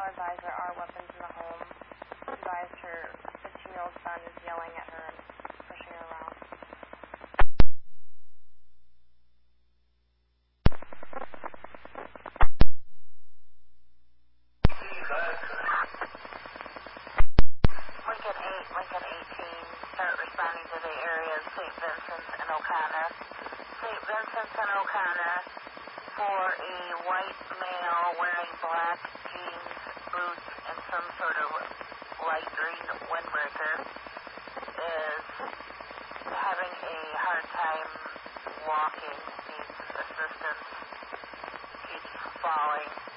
I'll advise there are weapons in the home. Advise her 15-year-old son is yelling at her and pushing her around. Lincoln 18, start responding to the area of St. Vincent and O'Connor. St. Vincent and O'Connor for a white male wearing black jeans, boots, and some sort of light green windbreaker is having a hard time walking, needs assistance, keeps falling.